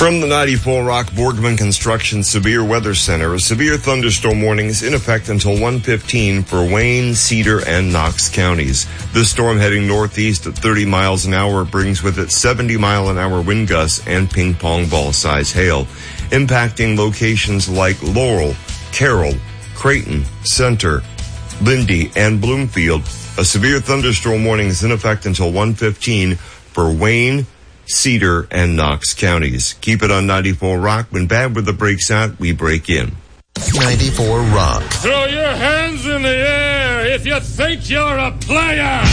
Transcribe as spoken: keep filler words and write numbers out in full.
From the ninety-four Rock Borgman Construction Severe Weather Center, a severe thunderstorm warning is in effect until one fifteen for Wayne, Cedar, and Knox counties. This storm heading northeast at thirty miles an hour brings with it seventy mile an hour wind gusts and ping pong ball size hail, impacting locations like Laurel, Carroll, Creighton, Center, Lindy, and Bloomfield. A severe thunderstorm warning is in effect until one fifteen for Wayne, Cedar, and Knox counties. Keep it on ninety-four Rock. When bad weather breaks out, we break in. ninety-four Rock. Throw your hands in the air if you think you're a player.